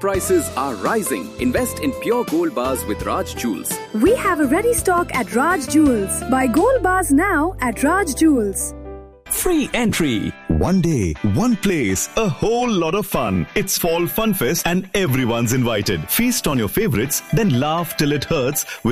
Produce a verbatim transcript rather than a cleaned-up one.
prices are rising. Invest in pure gold bars with Raj Jewels. We have a ready stock at Raj Jewels. Buy gold bars now at Raj Jewels. Free entry. One day, one place, a whole lot of fun. It's Fall Fun Fest and everyone's invited. Feast on your favorites, then laugh till it hurts with